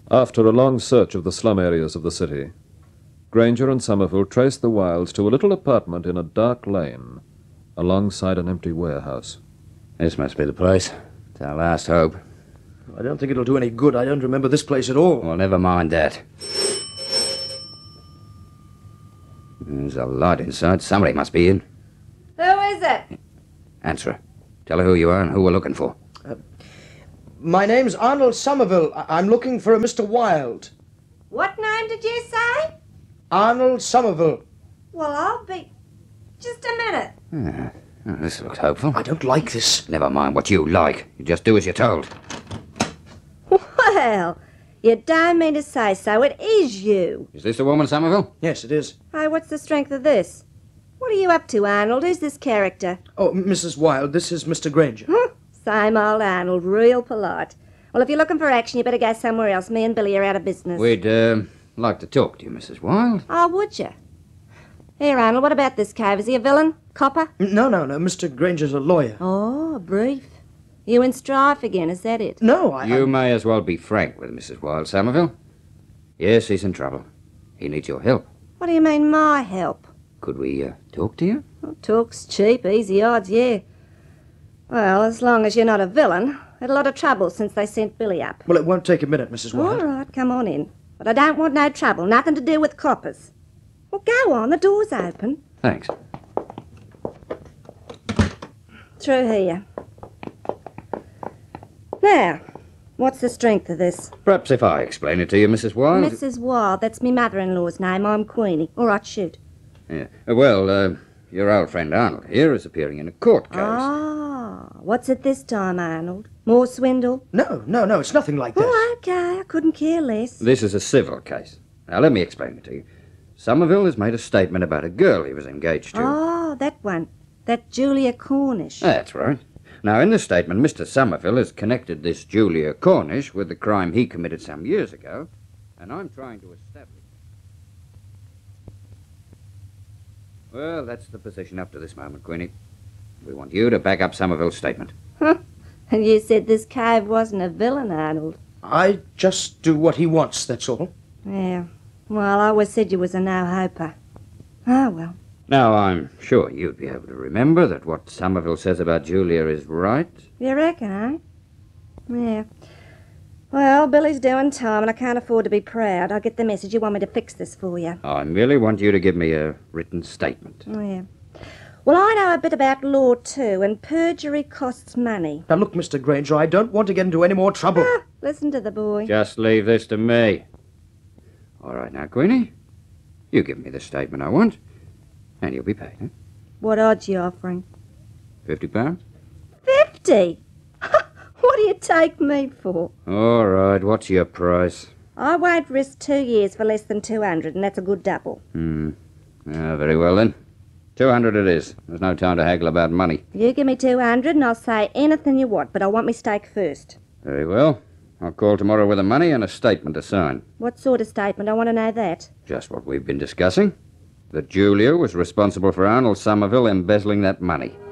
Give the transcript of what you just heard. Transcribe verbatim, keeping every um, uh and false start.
After a long search of the slum areas of the city, Granger and Somerville traced the Wilds to a little apartment in a dark lane, alongside an empty warehouse. This must be the place. It's our last hope. I don't think it'll do any good. I don't remember this place at all. Well, never mind that. There's a light inside. Somebody must be in. Who is it? Answer her. Tell her who you are and who we're looking for. Uh, my name's Arnold Somerville. I- I'm looking for a Mister Wilde. What name did you say? Arnold Somerville. Well, I'll be... Just a minute. Ah, oh, this looks hopeful. I don't like this. Never mind what you like. You just do as you're told. Well, you don't mean to say so. It is you. Is this the woman, Somerville? Yes, it is. Hey, what's the strength of this? What are you up to, Arnold? Who's this character? Oh, Missus Wilde, this is Mister Granger. Huh? Same old Arnold, real polite. Well, if you're looking for action, you better go somewhere else. Me and Billy are out of business. We'd, uh, like to talk to you, Missus Wilde. Oh, would you? Here, Arnold, what about this cove? Is he a villain? Copper? No, no, no. Mister Granger's a lawyer. Oh, brief. You in strife again, is that it? No, I... You I... may as well be frank with Missus Wilde, Somerville. Yes, he's in trouble. He needs your help. What do you mean, my help? Could we, uh, talk to you? Well, talk's cheap, easy odds, yeah. Well, as long as you're not a villain. Had a lot of trouble since they sent Billy up. Well, it won't take a minute, Missus Wilde. All right, come on in. But I don't want no trouble, nothing to do with coppers. Well, go on, the door's open. Thanks. Through here. Now, what's the strength of this? Perhaps if I explain it to you, Missus Wilde. Missus Wilde, that's me mother-in-law's name. I'm Queenie. All right, shoot. Yeah. Uh, Well, uh, your old friend Arnold here is appearing in a court case. Ah, what's it this time, Arnold? More swindle? No, no, no, it's nothing like that. Oh, okay, I couldn't care less. This is a civil case. Now, let me explain it to you. Somerville has made a statement about a girl he was engaged to. Oh, that one. That Julia Cornish. That's right. Now, in the statement, Mister Somerville has connected this Julia Cornish with the crime he committed some years ago, and I'm trying to establish... Well, that's the position up to this moment, Queenie. We want you to back up Somerville's statement. Huh? And you said this cove wasn't a villain, Arnold. I just do what he wants, that's all. Yeah. Well, I always said you was a no-hoper. Oh, well. Now, I'm sure you'd be able to remember that what Somerville says about Julia is right. You reckon, eh? Yeah. Well, Billy's doing time, and I can't afford to be proud. I'll get the message. You want me to fix this for you. I merely want you to give me a written statement. Oh, yeah. Well, I know a bit about law, too, and perjury costs money. Now, look, Mister Granger, I don't want to get into any more trouble. Ah, listen to the boy. Just leave this to me. All right now, Queenie. You give me the statement I want, and you'll be paid, eh? What odds you offering? Fifty pounds? Fifty? What do you take me for? All right, what's your price? I won't risk two years for less than two hundred, and that's a good double. Hmm. Ah, very well, then. Two hundred it is. There's no time to haggle about money. You give me two hundred, and I'll say anything you want, but I want me stake first. Very well. I'll call tomorrow with the money and a statement to sign. What sort of statement? I want to know that. Just what we've been discussing. That Julia was responsible for Arnold Somerville embezzling that money.